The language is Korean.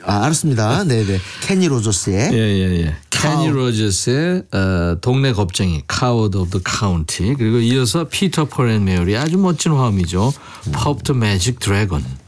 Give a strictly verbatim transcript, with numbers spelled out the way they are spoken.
아, 알았습니다. 네네. 케니 로저스의. 예예예. 예, 예. 케니 로저스의 어, 동네 겁쟁이 Coward of the County 그리고 이어서 피터 폴 앤 메어리 아주 멋진 화음이죠. Puff the Magic Dragon.